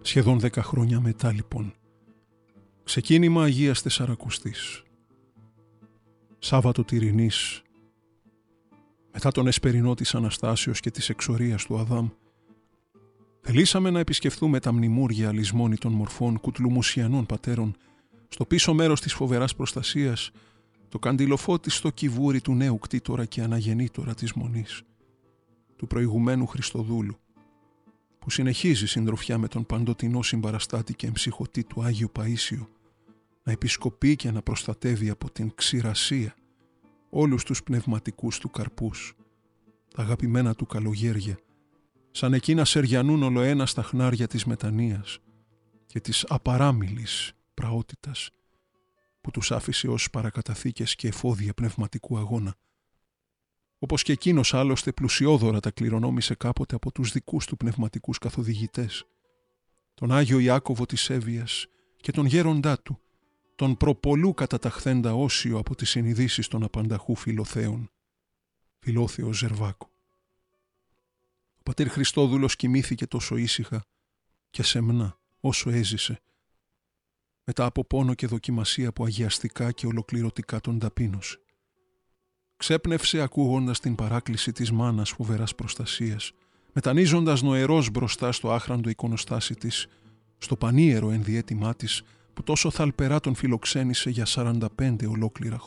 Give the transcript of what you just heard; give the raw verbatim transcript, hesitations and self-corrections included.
Σχεδόν δέκα χρόνια μετά λοιπόν. Ξεκίνημα Αγίας Τεσσαρακοστής. Σάββατο Τυρινής, μετά τον εσπερινό της Αναστάσεως και της εξορίας του Αδάμ, θελήσαμε να επισκεφθούμε τα μνημούρια αλυσμόνητων μορφών κουτλουμουσιανών πατέρων στο πίσω μέρος της φοβεράς προστασίας, το καντιλοφώτιστο κυβούρι του νέου κτήτορα και αναγεννήτορα της Μονής, του προηγουμένου Χριστοδούλου, που συνεχίζει συντροφιά με τον παντοτινό συμπαραστάτη και εμψυχωτή του Άγιο Παΐσιο να επισκοπεί και να προστατεύει από την ξηρασία όλους τους πνευματικούς του καρπούς, τα αγαπημένα του καλογέρια, σαν εκείνα σεριανούν ολοένα στα χνάρια της μετανοίας και της απαράμιλης πραότητας που τους άφησε ως παρακαταθήκες και εφόδια πνευματικού αγώνα, όπως και εκείνος άλλωστε πλουσιόδωρα τα κληρονόμησε κάποτε από τους δικούς του πνευματικούς καθοδηγητές, τον Άγιο Ιάκωβο της Εύβοιας και τον γέροντά του, τον προπολού καταταχθέντα Όσιο από τις συνειδήσεις των απανταχού Φιλοθέων, Φιλόθεο Ζερβάκο. Ο πατήρ Χριστόδουλος κοιμήθηκε τόσο ήσυχα και σεμνά όσο έζησε, μετά από πόνο και δοκιμασία που αγιαστικά και ολοκληρωτικά τον ταπείνωσε. Ξέπνευσε ακούγοντας την παράκληση της μάνας φοβεράς προστασίας, μετανίζοντας νοερός μπροστά στο άχραντο εικονοστάσι της, στο πανίερο ενδιέτημά της που τόσο θαλπερά τον φιλοξένησε για σαράντα πέντε ολόκληρα χρόνια.